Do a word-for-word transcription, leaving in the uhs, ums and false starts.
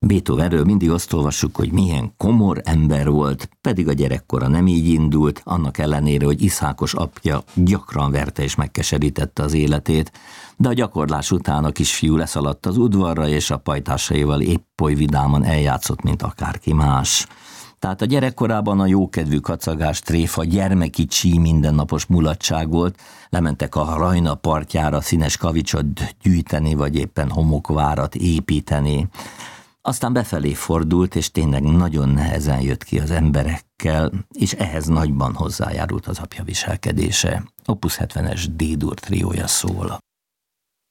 Beethovenről mindig azt olvassuk, hogy milyen komor ember volt, pedig a gyerekkora nem így indult, annak ellenére, hogy Iszákos apja gyakran verte és megkeserítette az életét, de a gyakorlás után a kisfiú leszaladt az udvarra, és a pajtásaival épp oly vidáman eljátszott, mint akárki más. Tehát a gyerekkorában a jókedvű kacagás, tréfa, gyermeki csí mindennapos mulatság volt, lementek a Rajna partjára színes kavicsot gyűjteni, vagy éppen homokvárat építeni. Aztán befelé fordult, és tényleg nagyon nehezen jött ki az emberekkel, és ehhez nagyban hozzájárult az apja viselkedése. Opus hetvenes D-dur triója szól.